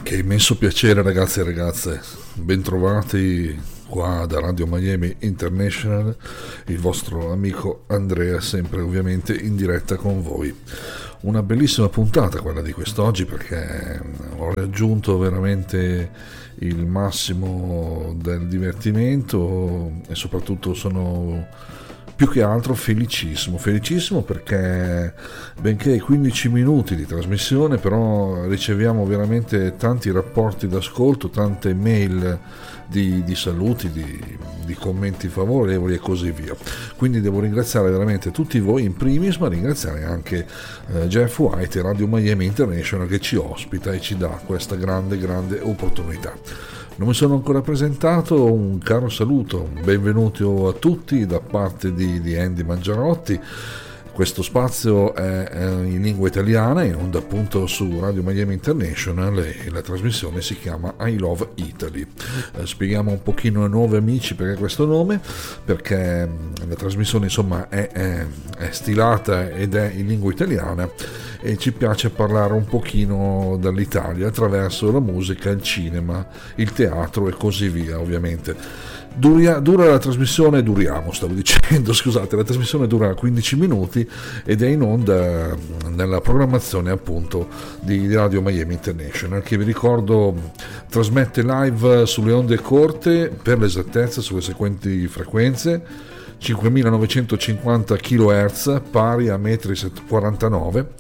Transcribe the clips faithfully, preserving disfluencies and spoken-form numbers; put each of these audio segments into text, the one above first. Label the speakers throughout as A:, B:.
A: Che immenso piacere, ragazzi e ragazze, bentrovati qua da Radio Miami International, il vostro amico Andrea, sempre ovviamente in diretta con voi. Una bellissima puntata quella di quest'oggi, perché ho raggiunto veramente il massimo del divertimento e soprattutto sono più che altro felicissimo, felicissimo perché benché i quindici minuti di trasmissione, però riceviamo veramente tanti rapporti d'ascolto, tante mail di, di saluti, di, di commenti favorevoli e così via. Quindi devo ringraziare veramente tutti voi in primis, ma ringraziare anche eh, Jeff White e Radio Miami International che ci ospita e ci dà questa grande, grande opportunità. Non mi sono ancora presentato, un caro saluto, benvenuti a tutti da parte di, di Andy Mangiarotti. Questo spazio è, è in lingua italiana, in onda appunto su Radio Miami International, e la trasmissione si chiama I Love Italy. Eh, spieghiamo un pochino ai nuovi amici perché questo nome, perché la trasmissione insomma è, è, è stilata ed è in lingua italiana e ci piace parlare un pochino dall'Italia attraverso la musica, il cinema, il teatro e così via, ovviamente. Dura, dura la trasmissione, duriamo, stavo dicendo, scusate, la trasmissione dura quindici minuti ed è in onda nella programmazione appunto di, di Radio Miami International, che vi ricordo trasmette live sulle onde corte, per l'esattezza sulle seguenti frequenze: cinquemilanovecentocinquanta chilohertz pari a metri quarantanove,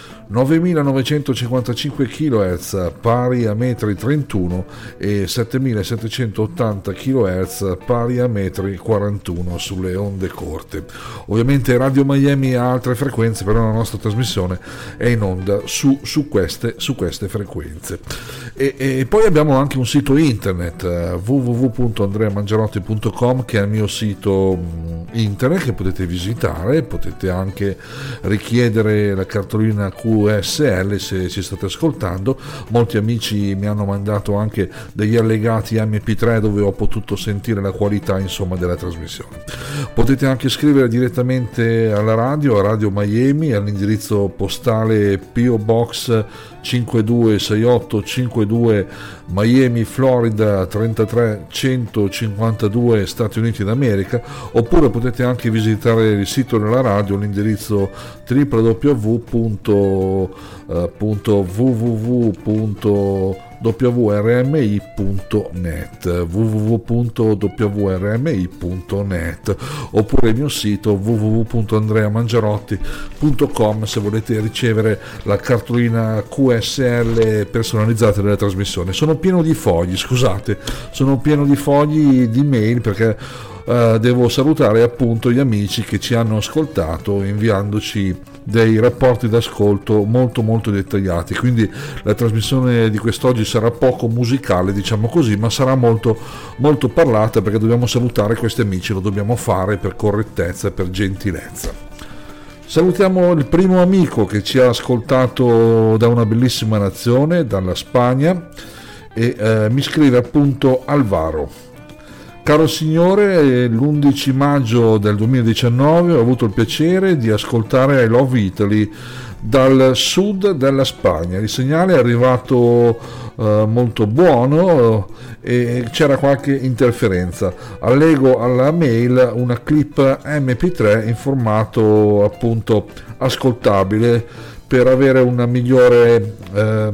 A: novemilanovecentocinquantacinque chilohertz pari a metri trentuno e settemilasettecentottanta chilohertz pari a metri quarantuno sulle onde corte. Ovviamente Radio Miami ha altre frequenze, però la nostra trasmissione è in onda su, su, queste, su queste frequenze. E, e poi abbiamo anche un sito internet, w w w punto andrea mangiarotti punto com, che è il mio sito internet che potete visitare. Potete anche richiedere la cartolina Q S L se ci state ascoltando. Molti amici mi hanno mandato anche degli allegati M P tre dove ho potuto sentire la qualità insomma della trasmissione. Potete anche scrivere direttamente alla radio, a Radio Miami, all'indirizzo postale P O Box cinque due sei otto cinquantadue Miami, Florida trentatré centocinquantadue, Stati Uniti d'America, oppure potete anche visitare il sito della radio, l'indirizzo w w w punto w r m i punto net w w w punto w r m i punto net, oppure il mio sito w w w punto andrea mangiarotti punto com se volete ricevere la cartolina Q S L personalizzata della trasmissione. Sono pieno di fogli, scusate, sono pieno di fogli di mail perché Uh, devo salutare appunto gli amici che ci hanno ascoltato inviandoci dei rapporti d'ascolto molto molto dettagliati, quindi la trasmissione di quest'oggi sarà poco musicale, diciamo così, ma sarà molto molto parlata perché dobbiamo salutare questi amici, lo dobbiamo fare per correttezza e per gentilezza. Salutiamo il primo amico che ci ha ascoltato da una bellissima nazione, dalla Spagna, e uh, mi scrive appunto Alvaro. Caro signore, l'undici maggio del duemiladiciannove ho avuto il piacere di ascoltare I Love Italy dal sud della Spagna. Il segnale è arrivato eh, molto buono eh, e c'era qualche interferenza. Allego alla mail una clip M P tre in formato appunto ascoltabile per avere una migliore eh,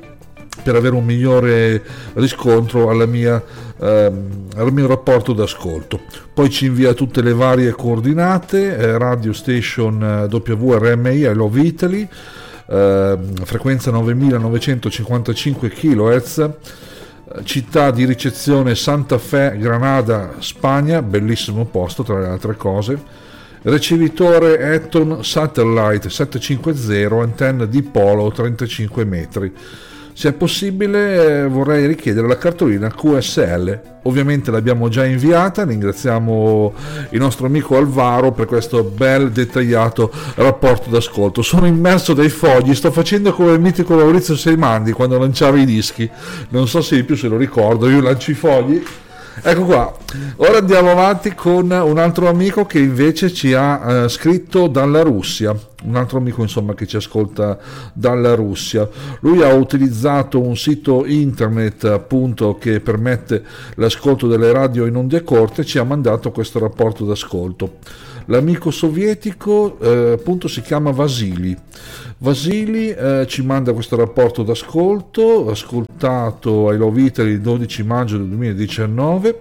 A: per avere un migliore riscontro alla mia, ehm, al mio rapporto d'ascolto. Poi ci invia tutte le varie coordinate, eh, radio station eh, W R M I I Love Italy, eh, frequenza novemilanovecentocinquantacinque chilohertz, città di ricezione Santa Fe, Granada, Spagna, bellissimo posto tra le altre cose, ricevitore Eton Satellite settecentocinquanta, antenna dipolo trentacinque metri. Se è possibile eh, vorrei richiedere la cartolina Q S L, ovviamente l'abbiamo già inviata. Ringraziamo il nostro amico Alvaro per questo bel dettagliato rapporto d'ascolto. Sono immerso dai fogli, sto facendo come il mitico Maurizio Seimandi quando lanciava i dischi, non so se di più se lo ricordo, io lancio i fogli Ecco qua, ora andiamo avanti con un altro amico che invece ci ha eh, scritto dalla Russia, un altro amico insomma che ci ascolta dalla Russia. Lui ha utilizzato un sito internet appunto che permette l'ascolto delle radio in onde corte e ci ha mandato questo rapporto d'ascolto. L'amico sovietico eh, appunto si chiama Vasili. Vasili eh, ci manda questo rapporto d'ascolto, ascoltato ai Love Italy il dodici maggio del duemiladiciannove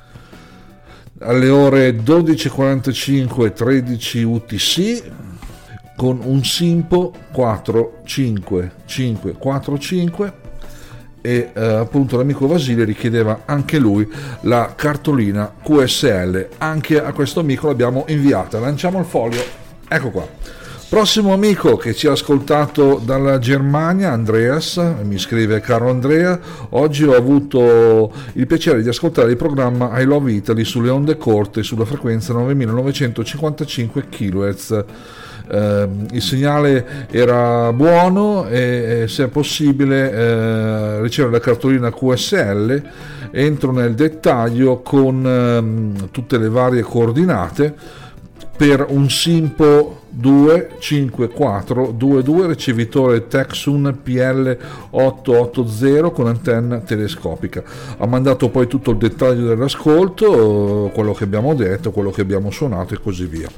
A: alle ore dodici e quarantacinque tredici U T C con un Simpo quattro cinque cinque quattro cinque e eh, appunto l'amico Vasile richiedeva anche lui la cartolina Q S L. Anche a questo amico l'abbiamo inviata. Lanciamo il foglio, ecco qua. Prossimo amico che ci ha ascoltato dalla Germania, Andreas, mi scrive: caro Andrea, oggi ho avuto il piacere di ascoltare il programma I Love Italy sulle onde corte sulla frequenza novemilanovecentocinquantacinque chilohertz. Eh, il segnale era buono e, e se è possibile eh, ricevere la cartolina Q S L. Entro nel dettaglio con eh, tutte le varie coordinate per un Simpo due cinque quattro due due ricevitore Texun P L ottocentottanta con antenna telescopica. Ha mandato poi tutto il dettaglio dell'ascolto, quello che abbiamo detto, quello che abbiamo suonato e così via.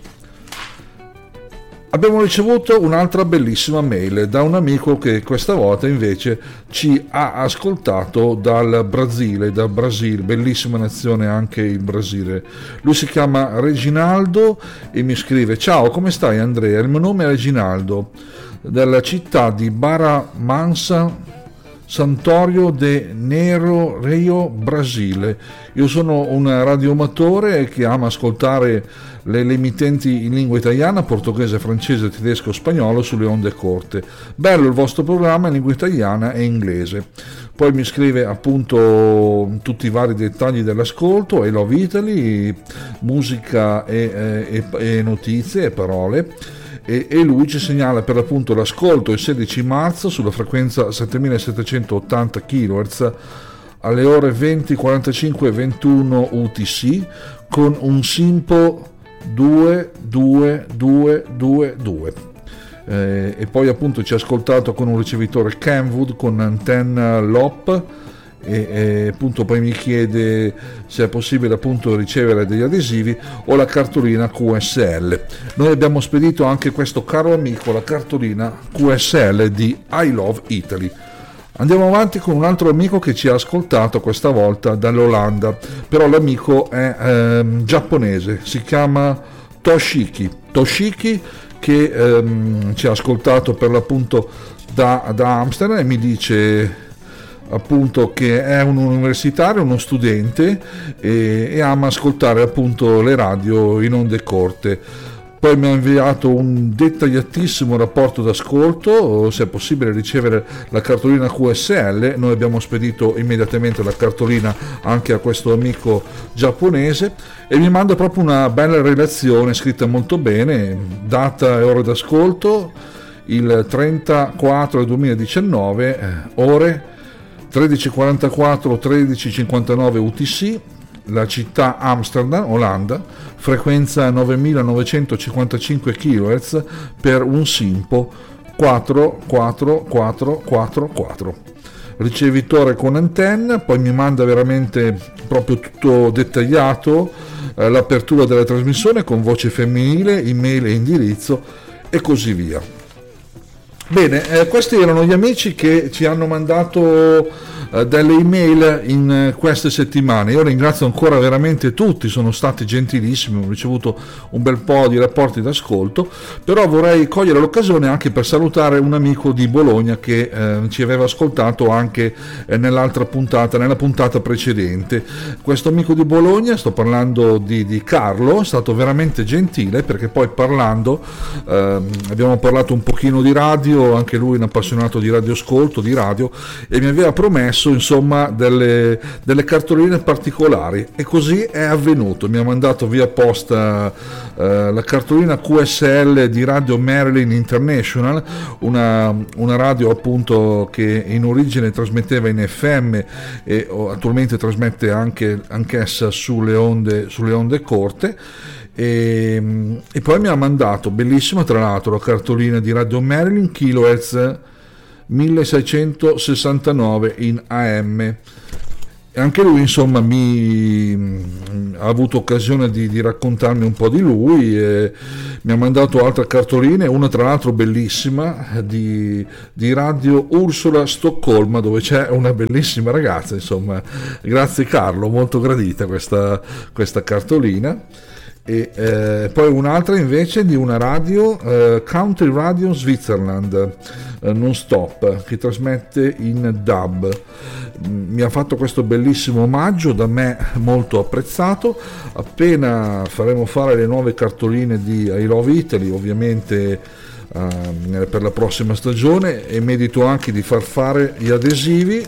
A: Abbiamo ricevuto un'altra bellissima mail da un amico che questa volta invece ci ha ascoltato dal Brasile, dal Brasile, bellissima nazione anche il Brasile. Lui si chiama Reginaldo e mi scrive: ciao, come stai Andrea? Il mio nome è Reginaldo, dalla città di Barra Mansa, Santorio de Nero, Rio, Brasile. Io sono un radioamatore che ama ascoltare le, le emittenti in lingua italiana, portoghese, francese, tedesco, spagnolo sulle onde corte. Bello il vostro programma in lingua italiana e inglese. Poi mi scrive appunto tutti i vari dettagli dell'ascolto, I Love Italy, musica e, e, e notizie e parole. E, e lui ci segnala per l'appunto l'ascolto il sedici marzo sulla frequenza settemilasettecentottanta chilohertz alle ore venti quarantacinque e ventuno U T C con un Simpo due due due due due eh, e poi appunto ci ha ascoltato con un ricevitore Kenwood con antenna L O P e, e appunto poi mi chiede se è possibile appunto ricevere degli adesivi o la cartolina Q S L. Noi abbiamo spedito anche questo caro amico la cartolina Q S L di I Love Italy. Andiamo avanti con un altro amico che ci ha ascoltato questa volta dall'Olanda, però l'amico è ehm, giapponese, si chiama Toshiki Toshiki che ehm, ci ha ascoltato per l'appunto da, da Amsterdam e mi dice appunto che è un universitario, uno studente e, e ama ascoltare appunto le radio in onde corte. Poi mi ha inviato un dettagliatissimo rapporto d'ascolto, se è possibile ricevere la cartolina Q S L. Noi abbiamo spedito immediatamente la cartolina anche a questo amico giapponese e mi manda proprio una bella relazione scritta molto bene, data e ora d'ascolto il trentaquattro duemiladiciannove, eh, ore tredici e quarantaquattro tredici e cinquantanove U T C, la città Amsterdam, Olanda, frequenza novemilanovecentocinquantacinque chilohertz per un Simpo quattro quattro quattro quattro quattro. Ricevitore con antenna, poi mi manda veramente proprio tutto dettagliato, eh, l'apertura della trasmissione con voce femminile, email e indirizzo e così via. Bene, eh, questi erano gli amici che ci hanno mandato eh, delle email in eh, queste settimane. Io ringrazio ancora veramente tutti, sono stati gentilissimi, ho ricevuto un bel po' di rapporti d'ascolto, però vorrei cogliere l'occasione anche per salutare un amico di Bologna che eh, ci aveva ascoltato anche eh, nell'altra puntata, nella puntata precedente. Questo amico di Bologna, sto parlando di, di Carlo, è stato veramente gentile perché poi parlando, eh, abbiamo parlato un pochino di radio, anche lui un appassionato di radioascolto, di radio, e mi aveva promesso messo insomma delle, delle cartoline particolari, e così è avvenuto. Mi ha mandato via posta eh, la cartolina Q S L di Radio Maryland International, una, una radio appunto che in origine trasmetteva in F M e attualmente trasmette anche anch'essa sulle onde, sulle onde corte. E, e poi mi ha mandato, bellissima tra l'altro, la cartolina di Radio Maryland Kilohertz milleseicentosessantanove in A M. E anche lui insomma mi ha avuto occasione di, di raccontarmi un po' di lui, e mi ha mandato altre cartoline, una tra l'altro bellissima di, di Radio Ursula Stoccolma, dove c'è una bellissima ragazza, insomma. Grazie Carlo, molto gradita questa, questa cartolina. E eh, poi un'altra invece di una radio, eh, Country Radio Switzerland eh, non stop, che trasmette in D A B. Mi ha fatto questo bellissimo omaggio, da me molto apprezzato. Appena faremo fare le nuove cartoline di I Love Italy, ovviamente eh, per la prossima stagione, e medito anche di far fare gli adesivi.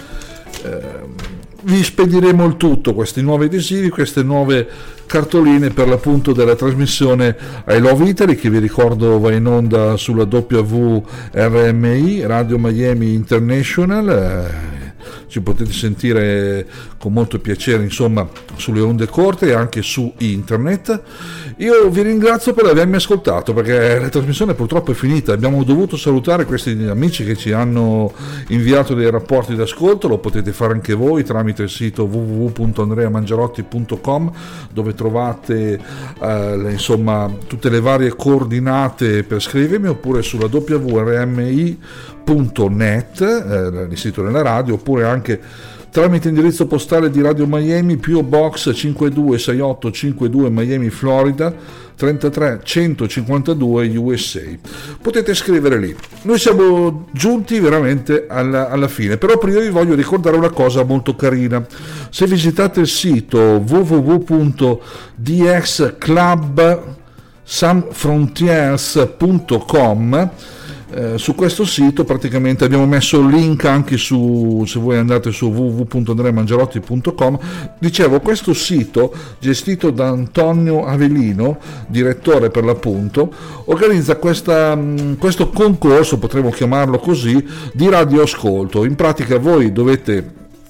A: eh, Vi spediremo il tutto, questi nuovi adesivi, queste nuove cartoline per l'appunto della trasmissione I Love Italy, che vi ricordo va in onda sulla W R M I, Radio Miami International. Eh, ci potete sentire con molto piacere insomma sulle onde corte e anche su internet. Io vi ringrazio per avermi ascoltato, perché la trasmissione purtroppo è finita. Abbiamo dovuto salutare questi amici che ci hanno inviato dei rapporti d'ascolto. Lo potete fare anche voi tramite il sito w w w punto andrea mangiarotti punto com, dove trovate eh, insomma tutte le varie coordinate per scrivermi, oppure sulla W R M I punto net, eh, il sito della radio, oppure anche tramite indirizzo postale di Radio Miami, P O Box cinque due sei otto cinque due Miami, Florida trentatré centocinquantadue U S A. Potete scrivere lì. Noi siamo giunti veramente alla, alla fine, però prima vi voglio ricordare una cosa molto carina. Se visitate il sito w w w punto d x club sans frontières punto com, Eh, su questo sito praticamente abbiamo messo il link anche su, se voi andate su w w w punto andrea mangiarotti punto com. Dicevo, questo sito, gestito da Antonio Avellino, direttore per l'appunto, organizza questa, questo concorso, potremmo chiamarlo così, di radioascolto. In pratica voi dovete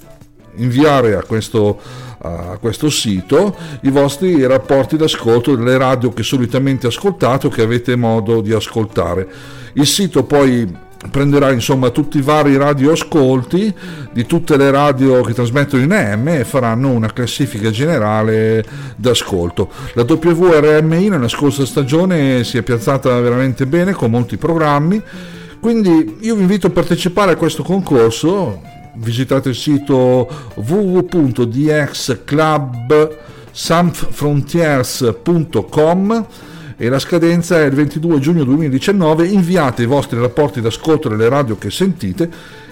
A: inviare a questo a questo sito i vostri rapporti d'ascolto delle radio che solitamente ascoltate o che avete modo di ascoltare. Il sito poi prenderà insomma tutti i vari radioascolti di tutte le radio che trasmettono in A M e faranno una classifica generale d'ascolto. La W R M I nella scorsa stagione si è piazzata veramente bene con molti programmi, quindi io vi invito a partecipare a questo concorso. Visitate il sito w w w punto d x club sans frontières punto com e la scadenza è il ventidue giugno duemiladiciannove. Inviate i vostri rapporti d'ascolto delle radio che sentite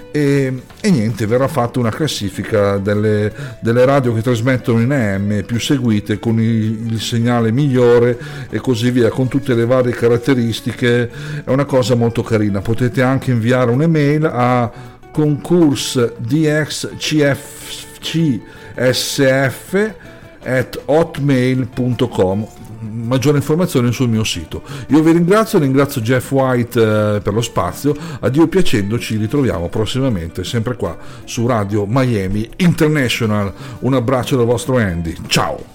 A: e, e niente, verrà fatta una classifica delle, delle radio che trasmettono in A M più seguite, con il, il segnale migliore e così via, con tutte le varie caratteristiche. È una cosa molto carina. Potete anche inviare un'email a concours d x c f c s f at hotmail punto com. Maggiore informazioni sul mio sito. Io vi ringrazio, ringrazio Jeff White eh, per lo spazio. Addio piacendo, ci ritroviamo prossimamente sempre qua su Radio Miami International. Un abbraccio dal vostro Andy, ciao.